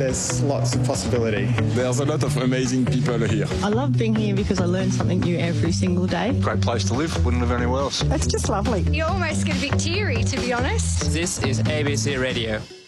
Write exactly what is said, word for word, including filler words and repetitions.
there's lots of possibility. There's a lot of amazing people here. I love being here because I learn something new every single day. Great place to live, wouldn't live anywhere else. It's just lovely. You almost get a bit teary, to be honest. This is A B C Radio.